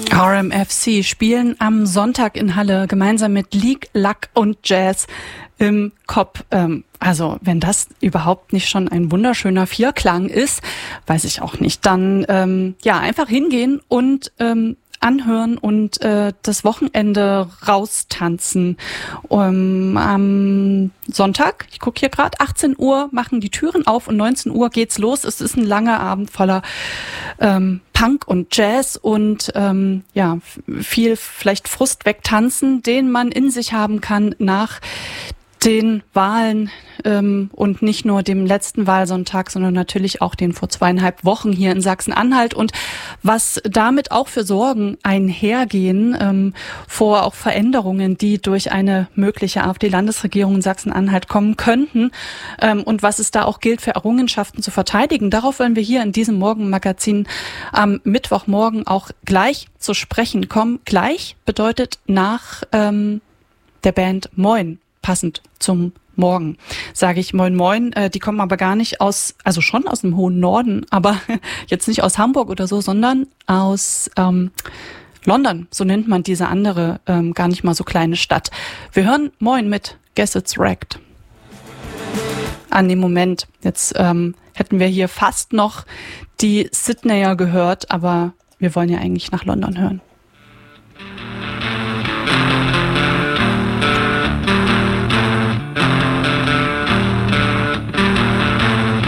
RMFC spielen am Sonntag in Halle gemeinsam mit Leak, Luck und Jazz im KOP. Also wenn das überhaupt nicht schon ein wunderschöner Vierklang ist, weiß ich auch nicht. Dann einfach hingehen und anhören und das Wochenende raustanzen. Am Sonntag, ich gucke hier gerade, 18 Uhr machen die Türen auf und 19 Uhr geht's los. Es ist ein langer Abend voller Punk und Jazz und viel vielleicht Frust wegtanzen, den man in sich haben kann nach den Wahlen und nicht nur dem letzten Wahlsonntag, sondern natürlich auch den vor 2,5 Wochen hier in Sachsen-Anhalt und was damit auch für Sorgen einhergehen vor auch Veränderungen, die durch eine mögliche AfD-Landesregierung in Sachsen-Anhalt kommen könnten und was es da auch gilt für Errungenschaften zu verteidigen. Darauf wollen wir hier in diesem Morgenmagazin am Mittwochmorgen auch gleich zu sprechen kommen. Gleich bedeutet nach der Band Moin. Passend zum Morgen, sage ich Moin Moin. Die kommen aber gar nicht also schon aus dem hohen Norden, aber jetzt nicht aus Hamburg oder so, sondern aus London. So nennt man diese andere, gar nicht mal so kleine Stadt. Wir hören Moin mit Guess It's Wrecked. An dem Moment. Jetzt hätten wir hier fast noch die Sydneyer gehört, aber wir wollen ja eigentlich nach London hören.